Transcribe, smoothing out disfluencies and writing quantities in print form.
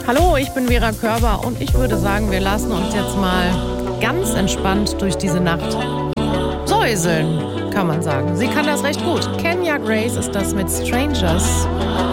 Hallo, ich bin Vera Körber und ich würde sagen, wir lassen uns jetzt mal ganz entspannt durch diese Nacht säuseln, kann man sagen. Sie kann das recht gut. Kenya Grace ist das mit Strangers.